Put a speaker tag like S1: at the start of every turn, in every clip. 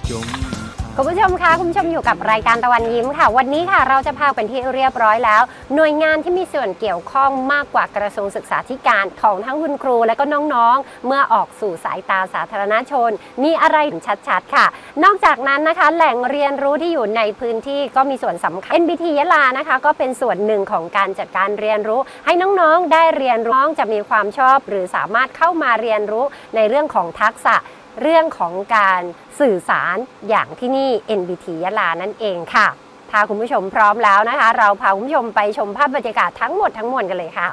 S1: คุณผู้ชมคะคุณผู้ชมอยู่กับรายการตะวันยิ้มค่ะวันนี้ค่ะเราจะพาเป็นที่เรียบร้อยแล้วหน่วยงานที่มีส่วนเกี่ยวข้องมากกว่ากระทรวงศึกษาธิการของทั้งคุณครูและก็น้องๆเมื่อออกสู่สายตาสาธารณชนมีอะไรชัดๆค่ะนอกจากนั้นนะคะแหล่งเรียนรู้ที่อยู่ในพื้นที่ก็มีส่วนสำคัญ NBT ยะลานะคะก็เป็นส่วนหนึ่งของการจัดการเรียนรู้ให้น้องๆได้เรียนรู้จะมีความชอบหรือสามารถเข้ามาเรียนรู้ในเรื่องของทักษะเรื่องของการสื่อสารอย่างที่นี่ NBT ยะลานั่นเองค่ะถ้าคุณผู้ชมพร้อมแล้วนะคะเราพาคุณผู้ชมไปชมภาพบรรยากาศทั้งหมดทั้งมวลกันเลยค่ะ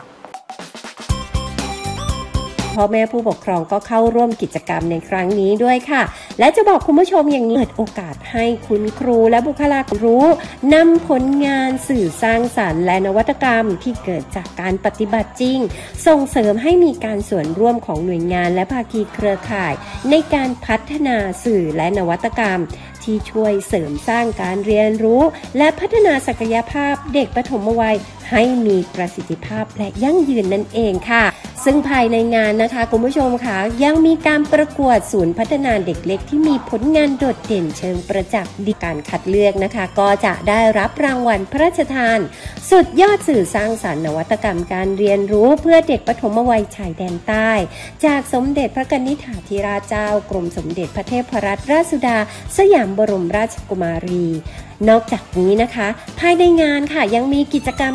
S1: พ่อแม่ผู้ปกครองก็เข้าร่วมกิจกรรมในครั้งนี้ด้วยค่ะและจะบอกคุณผู้ชมอย่างนี้เปิดโอกาสให้คุณครูและบุคลากรรู้นำผลงานสื่อสร้างสรรค์และนวัตกรรมที่เกิดจากการปฏิบัติจริงส่งเสริมให้มีการส่วนร่วมของหน่วยงานและภาคีเครือข่ายในการพัฒนาสื่อและนวัตกรรมที่ช่วยเสริมสร้างการเรียนรู้และพัฒนาศักยภาพเด็กปฐมวัยให้มีประสิทธิภาพและยั่งยืนนั่นเองค่ะซึ่งภายในงานนะคะคุณผู้ชมค่ะยังมีการประกวดศูนย์พัฒนาเด็กเล็กที่มีผลงานโดดเด่นเชิงประจักษ์การคัดเลือกนะคะก็จะได้รับรางวัลพระราชทานสุดยอดสื่อสร้างสรรค์นวัตกรรมการเรียนรู้เพื่อเด็กปฐมวัยชายแดนใต้จากสมเด็จพระนิธิธิราชเจ้ากรมสมเด็จพระเทพรัตนราชสุดาสยามบรมราชกุมารีนอกจากนี้นะคะภายในงานค่ะยังมีกิจกรรม